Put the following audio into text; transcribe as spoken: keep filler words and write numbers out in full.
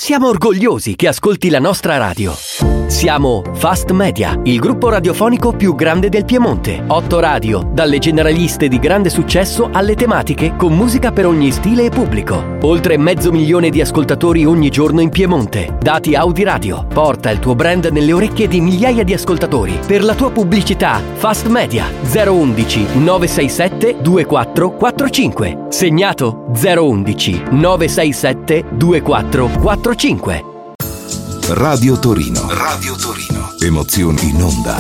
Siamo orgogliosi che ascolti la nostra radio. Siamo Fast Media, il gruppo radiofonico più grande del Piemonte. Otto radio, dalle generaliste di grande successo alle tematiche con musica per ogni stile e pubblico. Oltre mezzo milione di ascoltatori ogni giorno in Piemonte. Dati Audi Radio. Porta il tuo brand nelle orecchie di migliaia di ascoltatori. Per la tua pubblicità, Fast Media zero undici nove sei sette due quattro quattro cinque. Segnato zero undici nove sei sette due quattro quattro cinque. Radio Torino. Radio Torino. Emozioni in onda.